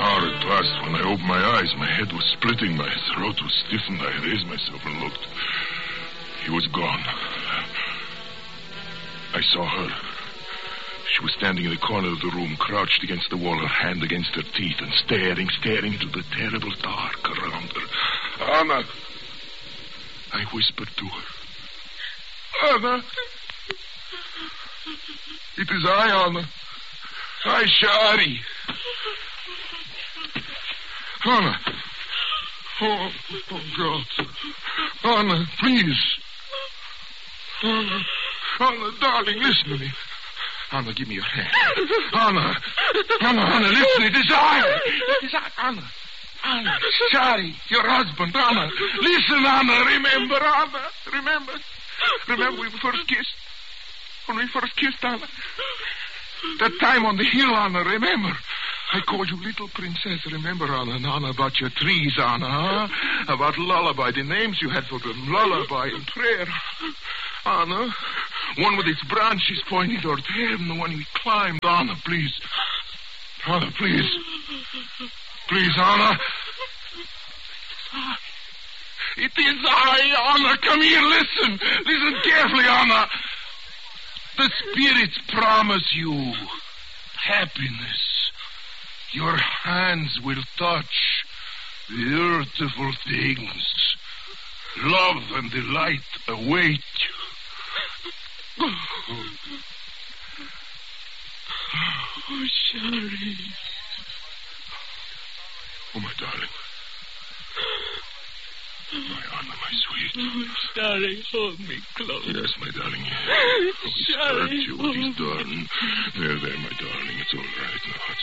hour had passed when I opened my eyes. My head was splitting. My throat was stiffened. I raised myself and looked. He was gone. I saw her. She was standing in the corner of the room, crouched against the wall, her hand against her teeth, and staring into the terrible dark around her. Anna! I whispered to her. Anna! It is I, Anna. I, Shari. Anna. Oh, God. Anna, please. Anna, darling, listen to me. Anna, give me your hand. Anna, listen, it is I. It is I, Anna, Shari, your husband, Anna. Listen, Anna, remember, Anna. Remember we first kissed? When we first kissed, Anna? That time on the hill, Anna, remember? I called you little princess, remember, Anna? And Anna, about your trees, Anna, huh? About lullaby, the names you had for them, lullaby and prayer. Anna, one with its branches pointing toward heaven, the one we climbed. Anna, please. Anna, please. Please, Anna. It is I, Anna. Come here, listen. Listen carefully, Anna. The spirits promise you happiness. Your hands will touch beautiful things. Love and delight await you. Oh, Shari. Oh, my darling. My Anna, my sweet. Oh, Shari, hold me close. Yes, my darling. Oh, he's hurt Shari, you. He's done. There, my darling. It's all right now.